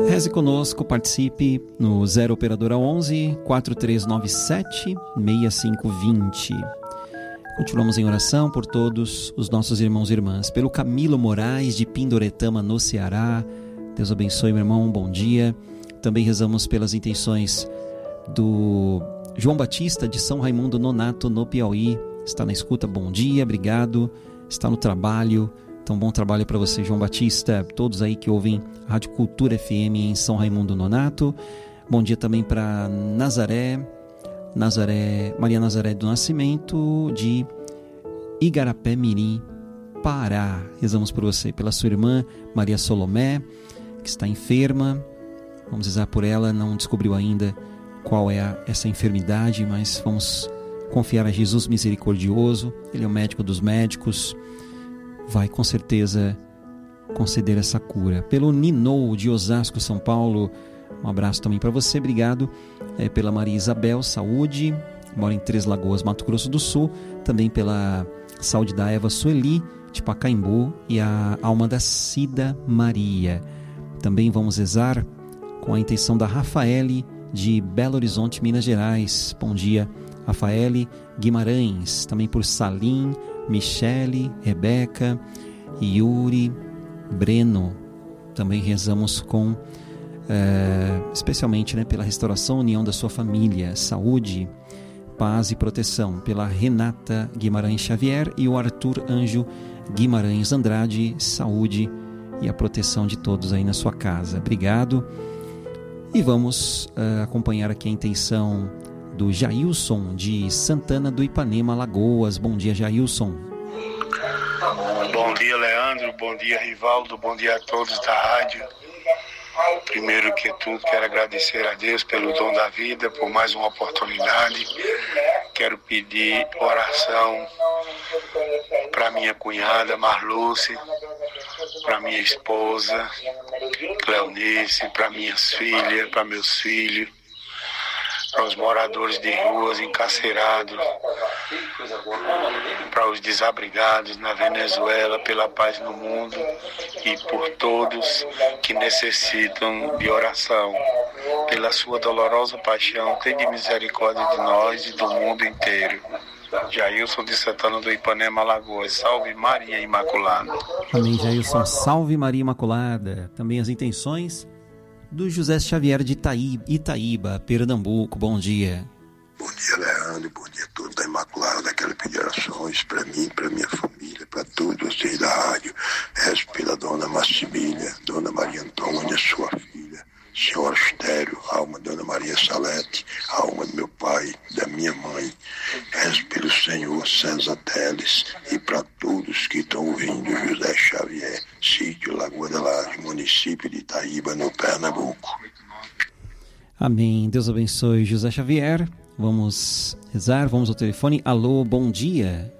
Reze conosco, participe no 0 operadora 11 4397 6520. Continuamos em oração por todos os nossos irmãos e irmãs. Pelo Camilo Moraes de Pindoretama, no Ceará. Deus abençoe, meu irmão, bom dia. Também rezamos pelas intenções do João Batista de São Raimundo Nonato, no Piauí. Está na escuta, bom dia, obrigado. Está no trabalho. Então, bom trabalho para você, João Batista, todos aí que ouvem Rádio Cultura FM em São Raimundo Nonato. Bom dia também para Maria Nazaré do Nascimento, de Igarapé Mirim, Pará. Rezamos por você, pela sua irmã Maria Solomé, que está enferma. Vamos rezar por ela, não descobriu ainda qual é essa enfermidade, mas vamos confiar a Jesus misericordioso. Ele é o médico dos médicos, vai com certeza conceder essa cura. Pelo Ninou de Osasco, São Paulo, um abraço também para você, obrigado. Pela Maria Isabel, saúde, mora em Três Lagoas, Mato Grosso do Sul. Também pela saúde da Eva Sueli, de Pacaembu, e a alma da Cida Maria. Também vamos rezar com a intenção da Rafaele, de Belo Horizonte, Minas Gerais. Bom dia, Rafaele Guimarães. Também por Salim, Michele, Rebeca, Yuri, Breno. Também rezamos com especialmente, pela restauração, união da sua família, saúde, paz e proteção. Pela Renata Guimarães Xavier e o Arthur Anjo Guimarães Andrade, saúde e a proteção de todos aí na sua casa. Obrigado. E vamos acompanhar aqui a intenção do Jailson de Santana do Ipanema, Alagoas. Bom dia, Jailson. Bom dia, Leandro. Bom dia, Rivaldo. Bom dia a todos da rádio. Primeiro que tudo, quero agradecer a Deus pelo dom da vida, por mais uma oportunidade. Quero pedir oração para minha cunhada Marluce, para minha esposa Cleonice, para minhas filhas, para meus filhos, para os moradores de ruas encarcerados, para os desabrigados na Venezuela, pela paz no mundo e por todos que necessitam de oração. Pela sua dolorosa paixão, tenha misericórdia de nós e do mundo inteiro. Jailson de Santana do Ipanema, Alagoas. Salve Maria Imaculada. Amém, Jailson. Salve Maria Imaculada. Também as intenções do José Xavier de Itaíba, Pernambuco. Bom dia. Bom dia, Leandro. Bom dia a todos da Imaculada. Quero pedir orações para mim, para minha família, para todos vocês da rádio. Rezo pela Dona Maximília, Dona Maria Antônia, sua filha, Senhora Estéreo, a alma da Dona Maria Salete, a alma do meu pai, da minha mãe. Rezo pelo Senhor César Teles e para todos que estão ouvindo José Xavier, sítio Lagoa da Laje, município de Itaíba, no Pernambuco. Amém. Deus abençoe José Xavier. Vamos rezar, vamos ao telefone. Alô, bom dia.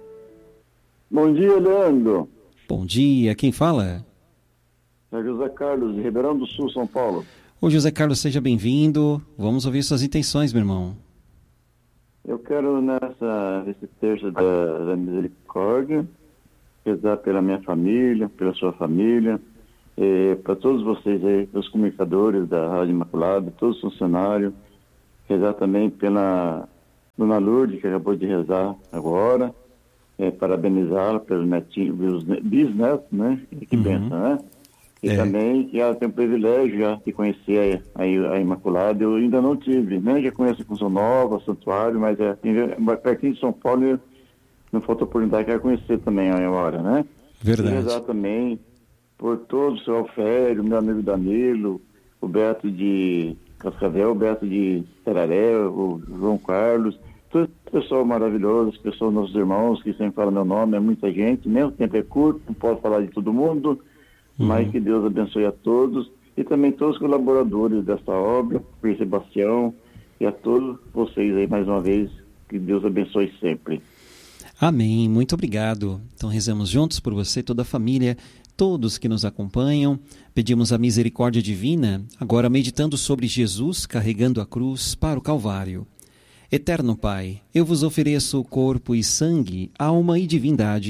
Bom dia, Leandro. Bom dia, quem fala? É José Carlos, de Ribeirão do Sul, São Paulo. Ô José Carlos, seja bem-vindo. Vamos ouvir suas intenções, meu irmão. Eu quero, nesse terço da misericórdia, rezar pela minha família, pela sua família, para todos vocês aí, os comunicadores da Rádio Imaculada, todos os funcionários, rezar também pela Dona Lourdes, que acabou de rezar agora, parabenizá-la pelos netinhos, bisnetos, né? Que benção, né? E também que ela tem o privilégio já de conhecer a Imaculada. Eu ainda não tive, né? Já conheço a Função Nova, Santuário, mas pertinho de São Paulo não falta oportunidade, quero conhecer também agora, né? Verdade. E rezar também por todos, o seu Alfério, meu amigo Danilo, o Beto de Cascavel, o Beto de Teraré, o João Carlos, todo esse pessoal maravilhoso, esse pessoal, nossos irmãos, que sempre falam meu nome, é muita gente, mesmo o tempo é curto, não posso falar de todo mundo, mas que Deus abençoe a todos, e também todos os colaboradores desta obra, por Sebastião, e a todos vocês aí, mais uma vez, que Deus abençoe sempre. Amém, muito obrigado. Então rezamos juntos por você e toda a família, todos que nos acompanham, pedimos a misericórdia divina, agora meditando sobre Jesus carregando a cruz para o Calvário. Eterno Pai, eu vos ofereço o corpo e sangue, alma e divindade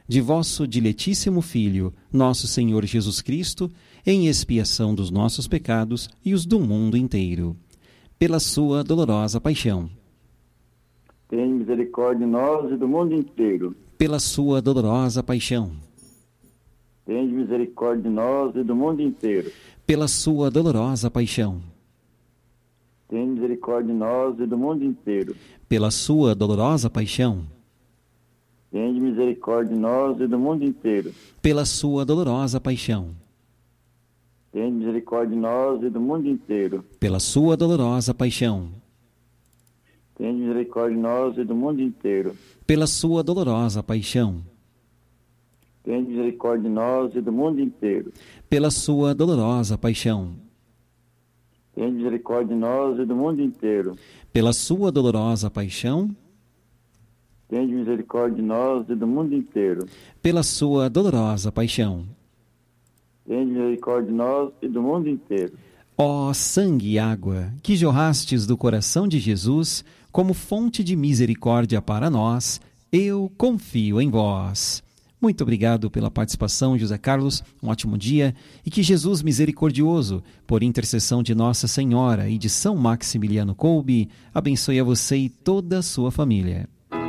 de vosso diletíssimo Filho, nosso Senhor Jesus Cristo, em expiação dos nossos pecados e os do mundo inteiro. Pela sua dolorosa paixão. Tem misericórdia de nós e do mundo inteiro. Pela sua dolorosa paixão. Tem misericórdia de nós e do mundo inteiro. Pela sua dolorosa paixão. Tem misericórdia de nós e do mundo inteiro. Pela sua dolorosa paixão. Tem misericórdia de nós e do mundo inteiro. Pela sua dolorosa paixão. Tem misericórdia de nós e do mundo inteiro. Pela sua dolorosa paixão. Tem misericórdia de nós e do mundo inteiro. Pela sua dolorosa paixão. Tem misericórdia de nós e do mundo inteiro. Pela sua dolorosa paixão. Tem misericórdia de nós e do mundo inteiro. Pela sua dolorosa paixão. Tem misericórdia de nós e do mundo inteiro. Pela sua dolorosa paixão. Tem misericórdia de nós e do mundo inteiro. Ó sangue e água, que jorrastes do coração de Jesus, como fonte de misericórdia para nós, eu confio em vós. Muito obrigado pela participação, José Carlos. Um ótimo dia e que Jesus misericordioso, por intercessão de Nossa Senhora e de São Maximiliano Kolbe, abençoe a você e toda a sua família.